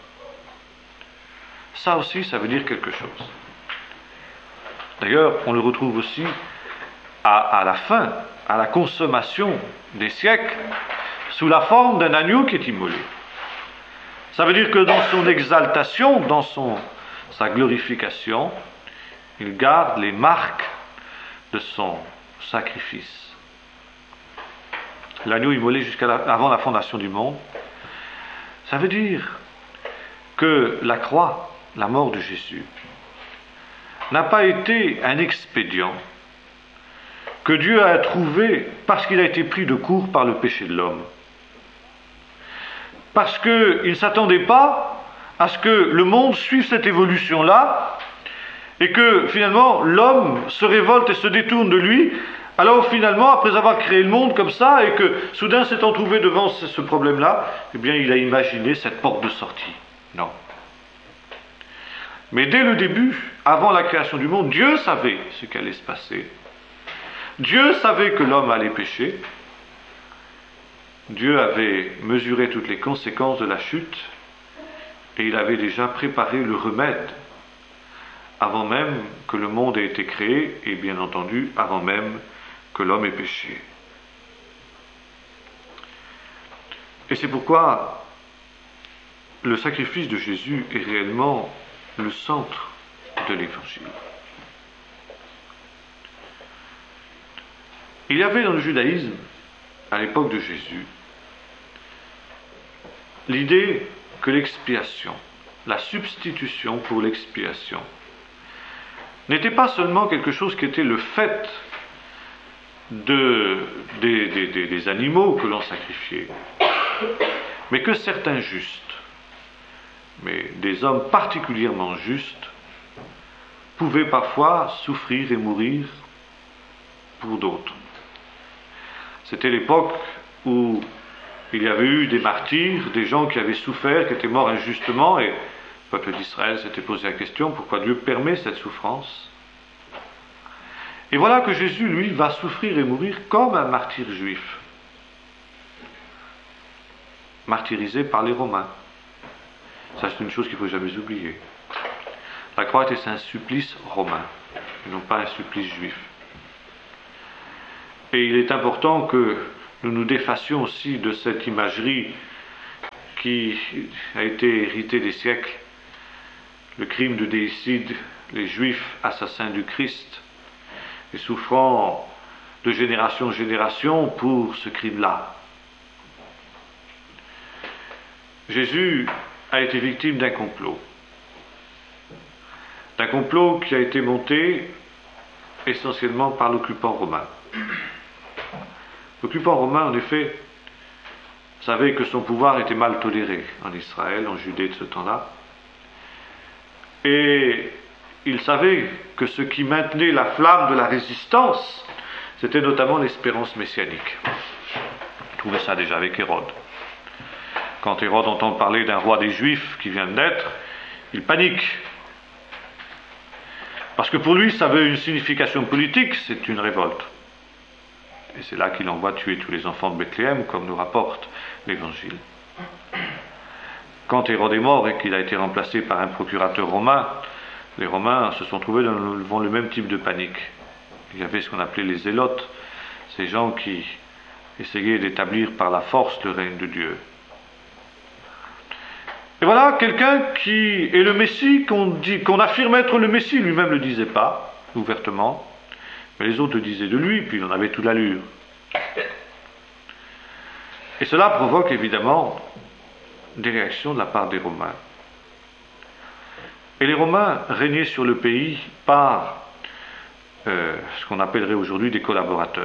Ça aussi, ça veut dire quelque chose. D'ailleurs, on le retrouve aussi à la fin, à la consommation des siècles, sous la forme d'un agneau qui est immolé. Ça veut dire que dans son exaltation, dans sa glorification, il garde les marques de son sacrifice. L'agneau immolé avant la fondation du monde, ça veut dire que la croix, la mort de Jésus, n'a pas été un expédient que Dieu a trouvé parce qu'il a été pris de court par le péché de l'homme. Parce qu'il ne s'attendait pas à ce que le monde suive cette évolution-là, et que finalement l'homme se révolte et se détourne de lui, alors finalement, après avoir créé le monde comme ça, et que soudain s'étant trouvé devant ce problème-là, eh bien il a imaginé cette porte de sortie. Non. Mais dès le début, avant la création du monde, Dieu savait ce qui allait se passer. Dieu savait que l'homme allait pécher. Dieu avait mesuré toutes les conséquences de la chute, et il avait déjà préparé le remède avant même que le monde ait été créé, et bien entendu avant même que l'homme ait péché. Et c'est pourquoi le sacrifice de Jésus est réellement le centre de l'Évangile. Il y avait dans le judaïsme, à l'époque de Jésus, l'idée que l'expiation, la substitution pour l'expiation, n'était pas seulement quelque chose qui était le fait des animaux que l'on sacrifiait, mais que certains justes, mais des hommes particulièrement justes, pouvaient parfois souffrir et mourir pour d'autres. C'était l'époque où il y avait eu des martyrs, des gens qui avaient souffert, qui étaient morts injustement, et le peuple d'Israël s'était posé la question, pourquoi Dieu permet cette souffrance? Et voilà que Jésus, lui, va souffrir et mourir comme un martyr juif, martyrisé par les Romains. Ça, c'est une chose qu'il ne faut jamais oublier. La croix était un supplice romain, et non pas un supplice juif. Et il est important que nous nous défassions aussi de cette imagerie qui a été héritée des siècles, le crime de déicide, les Juifs assassins du Christ, et souffrant de génération en génération pour ce crime-là. Jésus a été victime d'un complot qui a été monté essentiellement par l'occupant romain. L'occupant romain, en effet, savait que son pouvoir était mal toléré en Israël, en Judée de ce temps-là, et il savait que ce qui maintenait la flamme de la résistance, c'était notamment l'espérance messianique. On trouvait ça déjà avec Hérode. Quand Hérode entend parler d'un roi des Juifs qui vient de naître, il panique. Parce que pour lui, ça avait une signification politique, c'est une révolte. Et c'est là qu'il envoie tuer tous les enfants de Bethléem, comme nous rapporte l'Évangile. Quand Hérode est mort et qu'il a été remplacé par un procurateur romain, les Romains se sont trouvés devant le même type de panique. Il y avait ce qu'on appelait les zélotes, ces gens qui essayaient d'établir par la force le règne de Dieu. Et voilà quelqu'un qui est le Messie, qu'on affirme être le Messie, lui-même ne le disait pas ouvertement, mais les autres le disaient de lui, puis il en avait toute l'allure. Et cela provoque évidemment des réactions de la part des Romains. Et les Romains régnaient sur le pays par ce qu'on appellerait aujourd'hui des collaborateurs.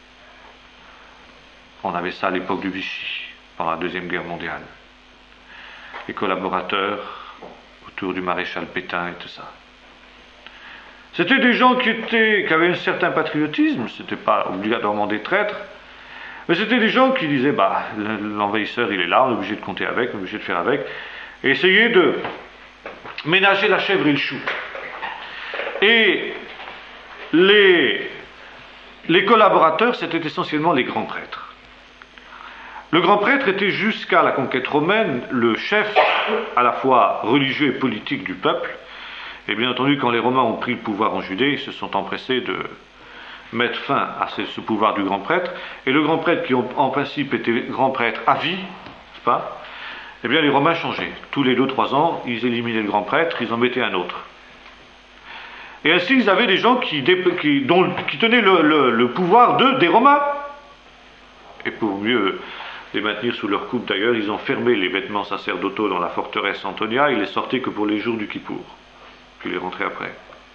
On avait ça à l'époque du Vichy, pendant la Deuxième Guerre mondiale. Les collaborateurs autour du maréchal Pétain et tout ça. C'était des gens qui avaient un certain patriotisme, c'était pas obligatoirement des traîtres, mais c'était des gens qui disaient, l'envahisseur il est là, on est obligé de compter avec, on est obligé de faire avec, et essayer de ménager la chèvre et le chou. Et les collaborateurs, c'était essentiellement les grands prêtres. Le grand prêtre était jusqu'à la conquête romaine le chef à la fois religieux et politique du peuple. Et bien entendu, quand les Romains ont pris le pouvoir en Judée, ils se sont empressés de mettre fin à ce pouvoir du grand prêtre. Et le grand prêtre, qui en principe était grand prêtre à vie, n'est-ce pas ? Eh bien les Romains changeaient. Tous les 2-3 ans, ils éliminaient le grand prêtre, ils en mettaient un autre. Et ainsi, ils avaient des gens qui tenaient le pouvoir des Romains. Et pour mieux les maintenir sous leur coupe d'ailleurs, ils ont fermé les vêtements sacerdotaux dans la forteresse Antonia, ils les sortaient que pour les jours du Kippour, puis les rentraient après.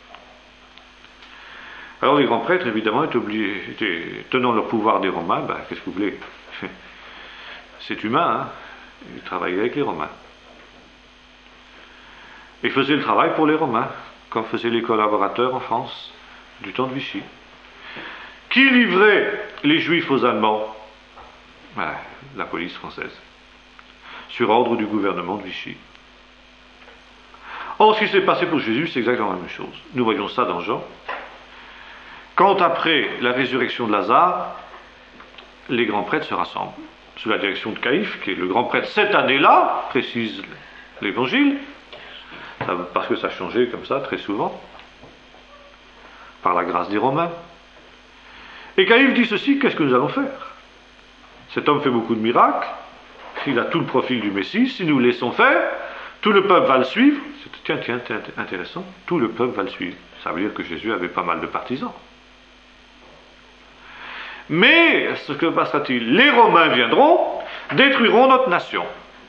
Alors les grands prêtres, évidemment, tenant leur pouvoir des Romains, qu'est-ce que vous voulez ? C'est humain, hein ? Ils travaillaient avec les Romains. Ils faisaient le travail pour les Romains, comme faisaient les collaborateurs en France, du temps de Vichy. Qui livrait les Juifs aux Allemands ? La police française, sur ordre du gouvernement de Vichy. Or, ce qui s'est passé pour Jésus, c'est exactement la même chose. Nous voyons ça dans Jean. Quand après la résurrection de Lazare, les grands prêtres se rassemblent, sous la direction de Caïphe, qui est le grand prêtre cette année-là, précise l'Évangile, parce que ça changeait comme ça très souvent, par la grâce des Romains. Et Caïphe dit ceci, qu'est-ce que nous allons faire ? Cet homme fait beaucoup de miracles, il a tout le profil du Messie, si nous le laissons faire, tout le peuple va le suivre. Tiens, intéressant, tout le peuple va le suivre. Ça veut dire que Jésus avait pas mal de partisans. Mais, ce que passera-t-il ? Les Romains viendront, détruiront notre nation.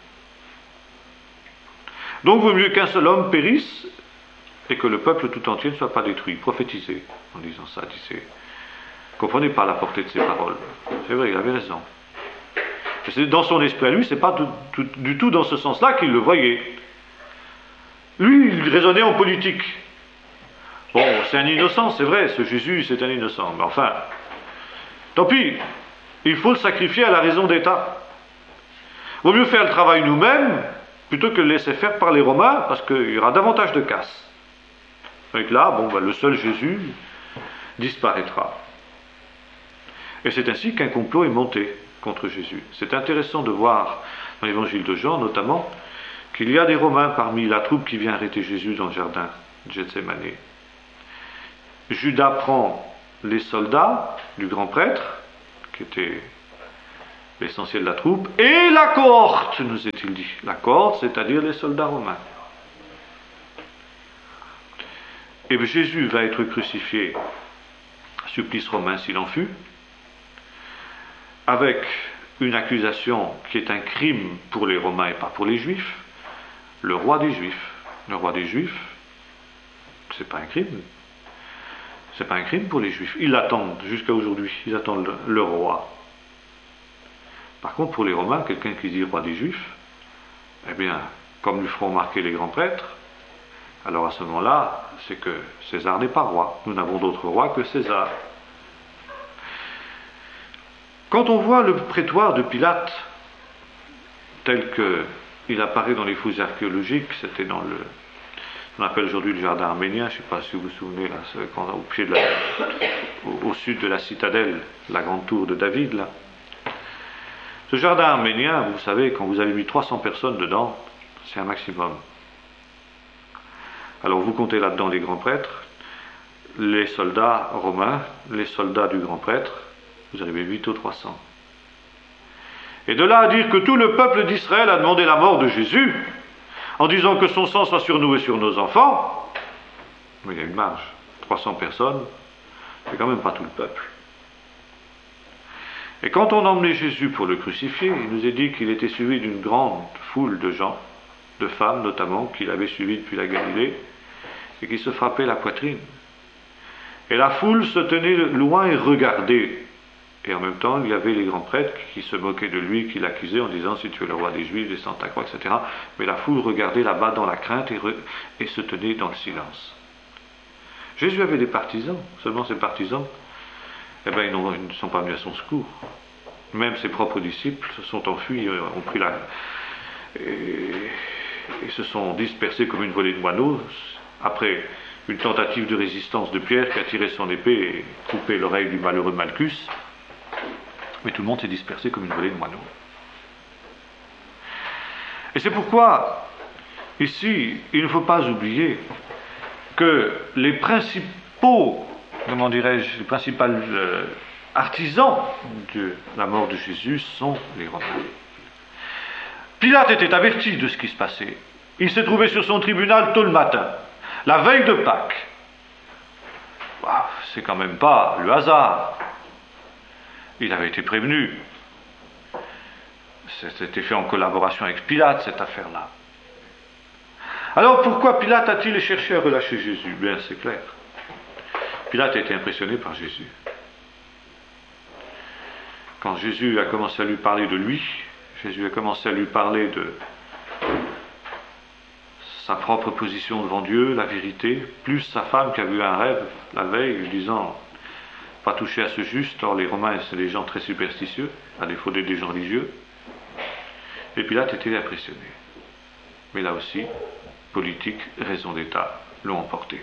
Donc, il vaut mieux qu'un seul homme périsse et que le peuple tout entier ne soit pas détruit. Prophétisez en disant ça, comprenez pas la portée de ces paroles. C'est vrai, il avait raison. Dans son esprit à lui, c'est pas du tout dans ce sens-là qu'il le voyait. Lui, il raisonnait en politique. Bon, c'est un innocent, c'est vrai, ce Jésus, c'est un innocent. Mais enfin, tant pis, il faut le sacrifier à la raison d'État. Vaut mieux faire le travail nous-mêmes, plutôt que le laisser faire par les Romains, parce qu'il y aura davantage de casse. Donc là, le seul Jésus disparaîtra. Et c'est ainsi qu'un complot est monté contre Jésus. C'est intéressant de voir dans l'évangile de Jean, notamment, qu'il y a des Romains parmi la troupe qui vient arrêter Jésus dans le jardin de Gethsémane. Judas prend les soldats du grand prêtre, qui était l'essentiel de la troupe, et la cohorte, nous est-il dit. La cohorte, c'est-à-dire les soldats romains. Et bien Jésus va être crucifié, supplice romain s'il en fut, avec une accusation qui est un crime pour les Romains et pas pour les Juifs, le roi des Juifs. Le roi des Juifs, c'est pas un crime. C'est pas un crime pour les Juifs. Ils l'attendent jusqu'à aujourd'hui. Ils attendent le roi. Par contre, pour les Romains, quelqu'un qui dit roi des Juifs, eh bien, comme lui feront remarquer les grands prêtres, alors à ce moment-là, c'est que César n'est pas roi. Nous n'avons d'autre roi que César. Quand on voit le prétoire de Pilate, tel qu'il apparaît dans les fouilles archéologiques, c'était dans le, on appelle aujourd'hui le jardin arménien, je ne sais pas si vous vous souvenez, là, au pied de au sud de la citadelle, la grande tour de David, là. Ce jardin arménien, vous savez, quand vous avez mis 300 personnes dedans, c'est un maximum. Alors vous comptez là-dedans les grands prêtres, les soldats romains, les soldats du grand prêtre, vous arrivez vite aux 300. Et de là à dire que tout le peuple d'Israël a demandé la mort de Jésus, en disant que son sang soit sur nous et sur nos enfants, mais il y a une marge. 300 personnes, c'est quand même pas tout le peuple. Et quand on emmenait Jésus pour le crucifier, il nous est dit qu'il était suivi d'une grande foule de gens, de femmes notamment, qu'il avait suivis depuis la Galilée, et qui se frappaient la poitrine. Et la foule se tenait loin et regardait. Et en même temps, il y avait les grands prêtres qui se moquaient de lui, qui l'accusaient en disant « si tu es le roi des Juifs, descends ta croix », etc. Mais la foule regardait là-bas dans la crainte et se tenait dans le silence. Jésus avait des partisans, seulement ces partisans, eh bien, ils ne sont pas venus à son secours. Même ses propres disciples se sont enfuis, ont pris et se sont dispersés comme une volée de moineaux, après une tentative de résistance de Pierre qui a tiré son épée et coupé l'oreille du malheureux Malchus. Mais tout le monde s'est dispersé comme une volée de moineaux. Et c'est pourquoi, ici, il ne faut pas oublier que les principaux, les principaux artisans de la mort de Jésus sont les Romains. Pilate était averti de ce qui se passait. Il s'est trouvé sur son tribunal tôt le matin, la veille de Pâques. C'est quand même pas le hasard. Il avait été prévenu. C'était fait en collaboration avec Pilate, cette affaire-là. Alors pourquoi Pilate a-t-il cherché à relâcher Jésus? Bien, c'est clair. Pilate a été impressionné par Jésus. Quand Jésus a commencé à lui parler de lui, Jésus a commencé à lui parler de sa propre position devant Dieu, la vérité, plus sa femme qui a vu un rêve la veille, lui disant « pas toucher à ce juste », or les Romains, c'est des gens très superstitieux, à défaut d'être des gens religieux. Et Pilate était impressionné. Mais là aussi, politique, raison d'État l'ont emporté.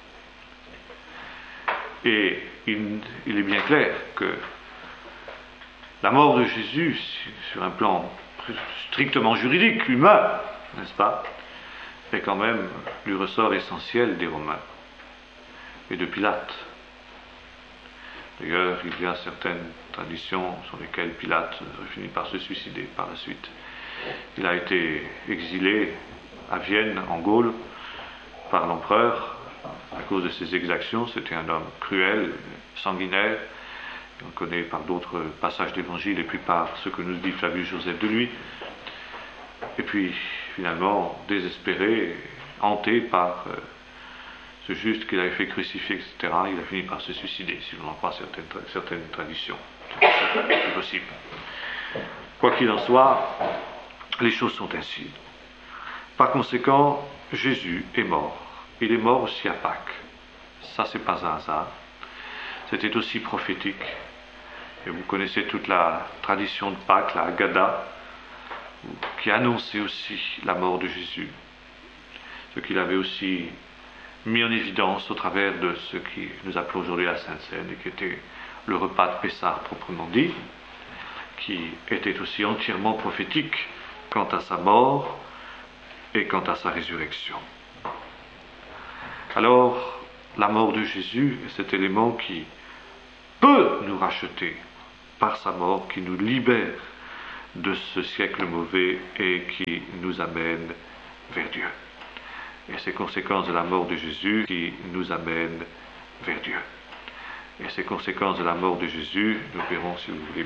Et il est bien clair que la mort de Jésus, sur un plan strictement juridique, humain, n'est-ce pas, est quand même du ressort essentiel des Romains et de Pilate. D'ailleurs, il y a certaines traditions sur lesquelles Pilate finit par se suicider par la suite. Il a été exilé à Vienne, en Gaule, par l'empereur à cause de ses exactions. C'était un homme cruel, sanguinaire. On connaît par d'autres passages d'évangile et puis par ce que nous dit Flavius Joseph de lui. Et puis, finalement, désespéré, hanté par ce juste qu'il avait fait crucifier, etc., il a fini par se suicider, si l'on en croit certaines traditions. C'est possible. Quoi qu'il en soit, les choses sont ainsi. Par conséquent, Jésus est mort. Il est mort aussi à Pâques. Ça, c'est pas un hasard. C'était aussi prophétique. Et vous connaissez toute la tradition de Pâques, la Haggadah, qui annonçait aussi la mort de Jésus. Ce qu'il avait aussi mis en évidence au travers de ce que nous appelons aujourd'hui la Sainte Seine, et qui était le repas de Pessah proprement dit, qui était aussi entièrement prophétique quant à sa mort, et quant à sa résurrection. Alors, la mort de Jésus est cet élément qui peut nous racheter par sa mort, qui nous libère de ce siècle mauvais et qui nous amène vers Dieu. Et ces conséquences de la mort de Jésus qui nous amènent vers Dieu. Et ces conséquences de la mort de Jésus, nous verrons si vous voulez